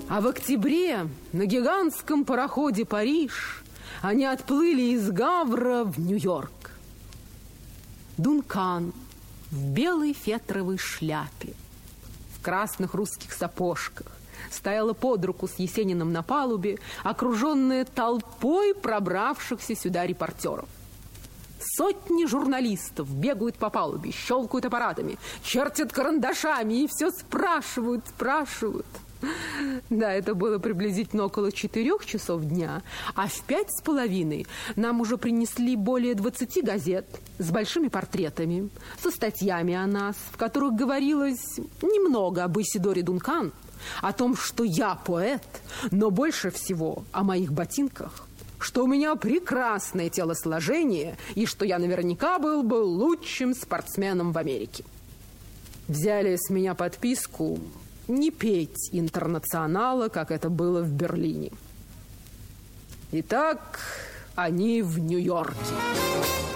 А в октябре на гигантском пароходе «Париж» они отплыли из Гавра в Нью-Йорк. Дункан в белой фетровой шляпе, в красных русских сапожках стояла под руку с Есениным на палубе, окруженная толпой пробравшихся сюда репортеров. Сотни журналистов бегают по палубе, щелкают аппаратами, чертят карандашами и все спрашивают. Да, это было приблизительно около 4 часов дня, а в 5:30 нам уже принесли более 20 газет с большими портретами, со статьями о нас, в которых говорилось немного об Исидоре Дункан, о том, что я поэт, но больше всего о моих ботинках, что у меня прекрасное телосложение и что я наверняка был бы лучшим спортсменом в Америке. Взяли с меня подписку не петь «Интернационала», как это было в Берлине. Итак, они в Нью-Йорке.